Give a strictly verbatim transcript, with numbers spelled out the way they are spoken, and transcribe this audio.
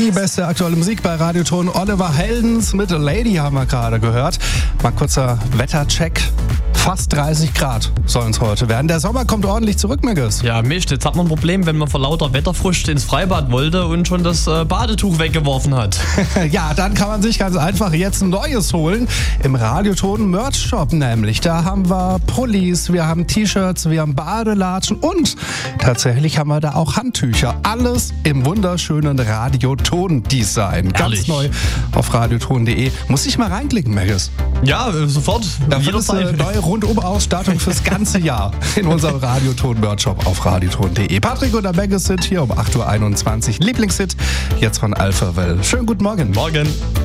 Die beste aktuelle Musik bei Radioton. Oliver Heldens mit Lady haben wir gerade gehört. Mal kurzer Wettercheck. Fast dreißig Grad sollen es heute werden. Der Sommer kommt ordentlich zurück, Megas. Ja, Mist, jetzt hat man ein Problem, wenn man vor lauter Wetterfrust ins Freibad wollte und schon das äh, Badetuch weggeworfen hat. Ja, dann kann man sich ganz einfach jetzt ein neues holen. Im Radioton Merch Shop nämlich. Da haben wir Pullis, wir haben T-Shirts, wir haben Badelatschen und tatsächlich haben wir da auch Handtücher. Alles im wunderschönen Radioton-Design. Ganz Ehrlich? neu auf radioton punkt de. Muss ich mal reinklicken, Megas. Ja, äh, sofort. Da findest du eine neue Rundum-Ausstattung fürs ganze Jahr in unserem Radioton-Merch-Shop auf radioton punkt de. Patrick und der Megas sind hier um acht Uhr einundzwanzig. Lieblingshit jetzt von Alphaville. Schönen guten Morgen. Morgen.